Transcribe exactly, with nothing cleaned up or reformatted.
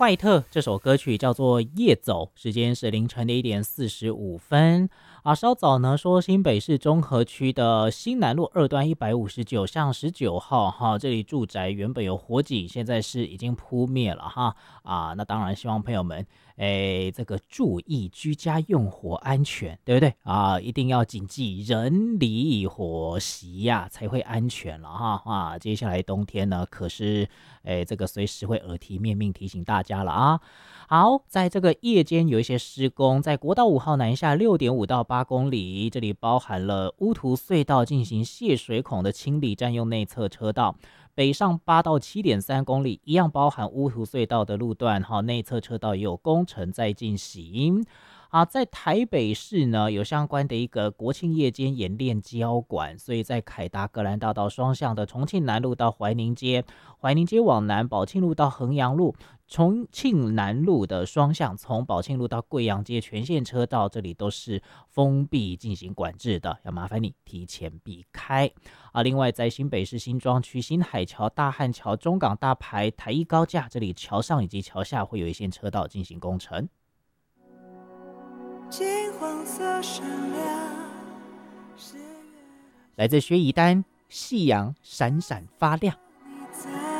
坏特这首歌曲叫做《夜走》，时间是凌晨的一点四十五分啊。稍早呢说新北市中和区的新南路二段一百五十九巷十九号哈，这里住宅原本有火警，现在是已经扑灭了哈啊。那当然希望朋友们哎这个注意居家用火安全，对不对啊？一定要谨记人离火熄呀、啊、才会安全了哈啊。接下来冬天呢可是哎这个随时会耳提面命提醒大家了啊。好，在这个夜间有一些施工，在国道五号南下六点五到八公里，这里包含了乌涂隧道进行泄水孔的清理，占用内侧车道。北上八到七点三公里，一样包含乌涂隧道的路段，哈，内侧车道也有工程在进行。啊，在台北市呢，有相关的一个国庆夜间演练交管，所以在凯达格兰大道双向的重庆南路到怀宁街，怀宁街往南，宝庆路到衡阳路，重庆南路的双向从宝庆路到贵阳街全线车道，这里都是封闭进行管制的，要麻烦你提前避开啊。另外，在新北市新庄区新海桥、大汉桥、中港大排、台一高架，这里桥上以及桥下会有一线车道进行工程。金黄色闪亮，来自薛逸丹，夕阳闪闪发亮。